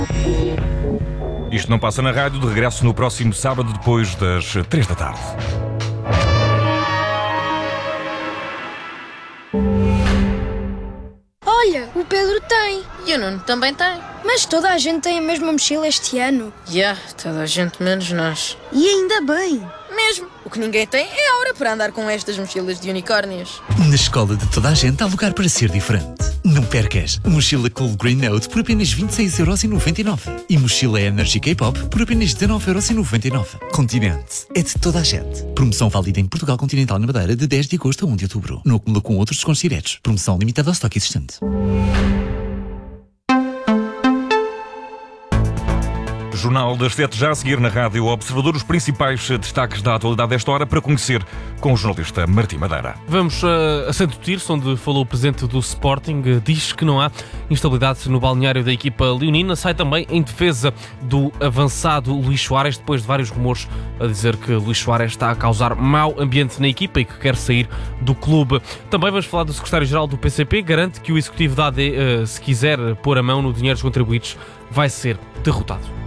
Isto não passa na rádio, de regresso no próximo sábado, depois das 3 da tarde. Olha, o Pedro tem. E o Nuno também tem. Mas toda a gente tem a mesma mochila este ano. Toda a gente menos nós. E ainda bem. Mesmo. O que ninguém tem é a hora para andar com estas mochilas de unicórnios. Na escola de toda a gente há lugar para ser diferente. Não percas. Mochila Cool Green Note por apenas 26,99€. E mochila Energy K-Pop por apenas 19,99€. Continente. É de toda a gente. Promoção válida em Portugal Continental na Madeira de 10 de agosto a 1 de outubro. Não acumula com outros descontos diretos. Promoção limitada ao estoque existente. Jornal das 7, já a seguir na Rádio Observador, os principais destaques da atualidade desta hora para conhecer com o jornalista Martim Madeira. Vamos a Santo Tirso, onde falou o presidente do Sporting, diz que não há instabilidade no balneário da equipa leonina, sai também em defesa do avançado Luís Soares, depois de vários rumores a dizer que Luís Soares está a causar mau ambiente na equipa e que quer sair do clube. Também vamos falar do secretário-geral do PCP, garante que o executivo da AD, se quiser pôr a mão no dinheiro dos contribuintes, vai ser derrotado.